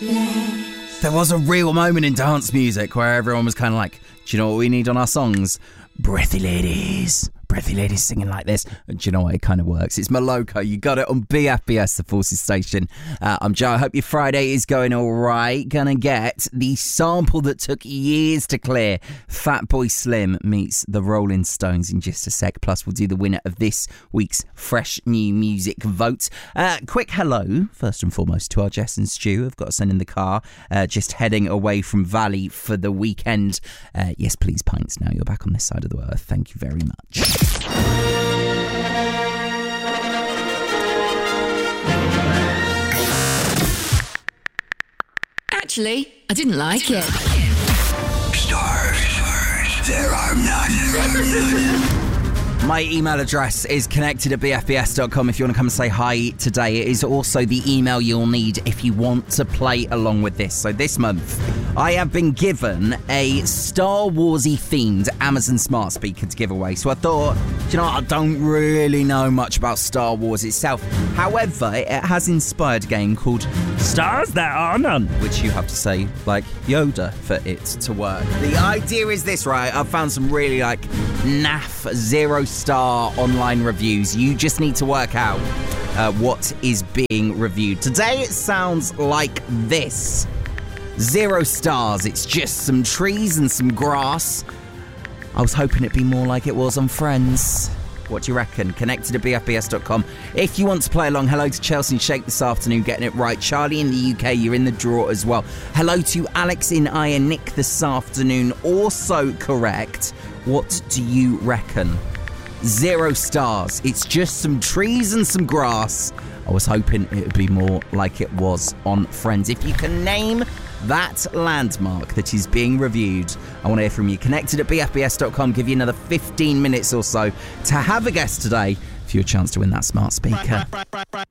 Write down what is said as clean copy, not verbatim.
There was a real moment in dance music where everyone was kind of like, do you know what we need on our songs? Breathy ladies. Breathy ladies singing like this. And do you know what? It kind of works. It's Moloko. You got it on BFBS, the Forces Station. I'm Joe. I hope your Friday is going all right. Gonna get the sample that took years to clear. Fatboy Slim meets the Rolling Stones in just a sec. Plus, we'll do the winner of this week's Fresh New Music vote. Quick hello, first and foremost, to our Jess and Stu. I've got to send in the car. Just heading away from Valley for the weekend. Yes, please, pints. Now you're back on this side of the world. Thank you very much. Actually, I didn't like it. Stars, there are none. My email address is connected@bfbs.com if you want to come and say hi today. It is also the email you'll need if you want to play along with this. So this month, I have been given a Star Wars-y themed Amazon smart speaker to give away. So I thought, you know what, I don't really know much about Star Wars itself. However, it has inspired a game called Stars That Are None, which you have to say like Yoda for it to work. The idea is this, right? I've found some really naff 0-star online reviews. You just need to work out what is being reviewed. Today it sounds like this. 0 stars. It's just some trees and some grass. I was hoping it'd be more like it was on Friends. What do you reckon? Connected@bfbs.com. If you want to play along, hello to Chelsea and Shake this afternoon, getting it right. Charlie in the UK, you're in the draw as well. Hello to Alex in Iron Nick this afternoon, also correct. What do you reckon? 0 stars. It's just some trees and some grass. I was hoping it would be more like it was on Friends. If you can name that landmark that is being reviewed, I want to hear from you. Connected@bfbs.com. Give you another 15 minutes or so to have a guess today for your chance to win that smart speaker.